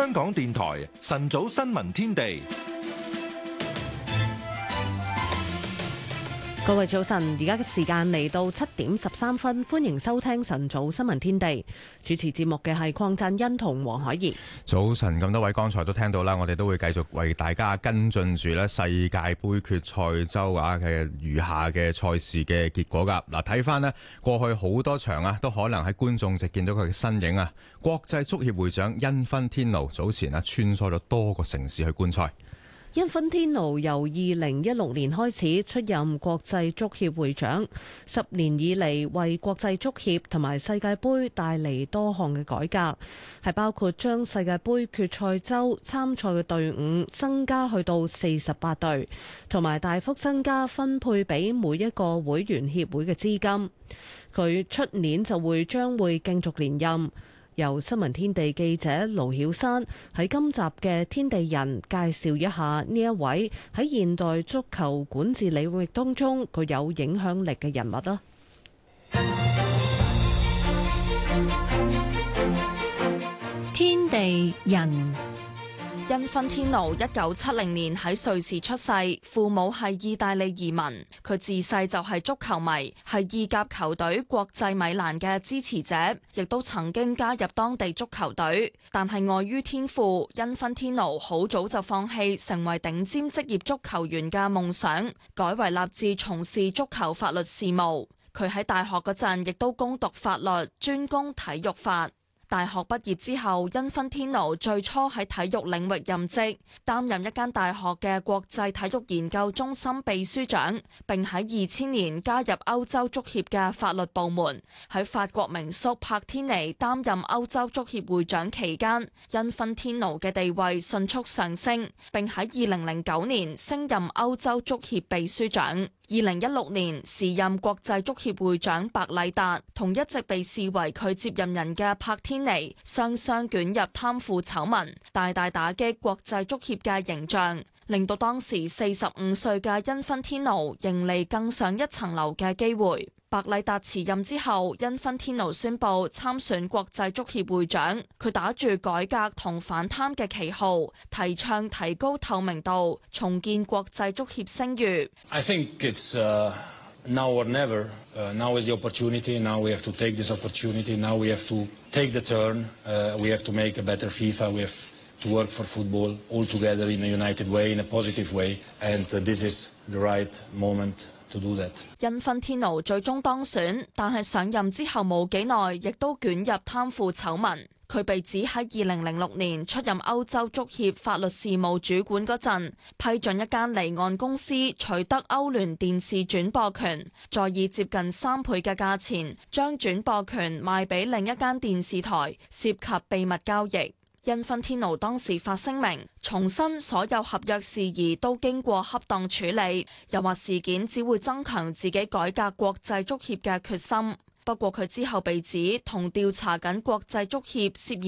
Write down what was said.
香港電台晨早新聞天地。 各位早晨，而家嘅時間嚟到7:13，歡迎收聽晨早新聞天地。主持節目嘅係鄺贊恩同黃海怡。 早晨，咁多位剛才都聽到啦，我哋都會繼續為大家跟進住咧世界盃決賽周嘅餘下嘅賽事嘅結果噶。嗱，睇翻咧過去好多場啊，都可能喺觀眾席見到佢嘅身影啊。國際足協會長因芬天奴早前啊穿梭咗多個城市去觀賽。 因芬天奴由2016年開始出任國際足協會長，10年以嚟為國際足協同埋世界盃帶嚟多項嘅改革，係包括將世界盃決賽周參賽嘅隊伍增加去到48隊，同埋大幅增加分配俾每一個會員協會嘅資金。佢出年就將會競逐連任。由新聞天地記者盧曉珊喺今集嘅天地人介紹一下呢一位喺現代足球管治領域當中具有影響力嘅人物啦。 天地人。 因芬天奴1970年喺瑞士出世，父母係意大利移民。佢自細就係足球迷，係意甲球隊國際米蘭嘅支持者，亦都曾經加入當地足球隊。但係礙於天賦，因芬天奴好早就放棄成為頂尖職業足球員嘅夢想，改為立志從事足球法律事務。佢喺大學嗰陣亦都攻讀法律，專攻體育法。大學畢業之後，因芬天奴最初喺體育領域任職，擔任一間大學嘅國際體育研究中心秘書長，並喺2000年加入歐洲足協嘅法律部門。喺法國名宿柏天尼擔任歐洲足協會長期間，因芬天奴嘅地位迅速上升，並喺2009年升任歐洲足協秘書長。2016年，時任國際足協會長白禮達同一直被視為佢接任人嘅柏天尼雙雙捲入貪腐醜聞，大大打擊國際足協嘅形象，令到當時45歲嘅因芬天奴迎嚟更上一層樓嘅機會。白禮達辭任之後，因芬天奴宣布參選國際足協會長。佢打住改革同反貪嘅旗號，提倡提高透明度，重建國際足協聲譽。 I think it's now or never. Now is the opportunity. Now we have to take this opportunity. Now we have to take the turn. We have to make a better FIFA. We have to work for football all together in a united way, in a positive way. And this is the right moment. 因芬天奴最終當選，但係上任之後冇幾耐，亦都捲入貪腐醜聞。佢被指喺2006年出任歐洲足協法律事務主管嗰陣，批准一間離岸公司取得歐聯電視轉播權，再以接近3倍嘅價錢將轉播權賣俾另一間電視台，涉及秘密交易。因芬天奴當時發聲明，重申所有合約事宜都經過恰當處理，又話事件只會增強自己改革國際足協嘅決心。不過佢之後被指同調查緊國際足協涉嫌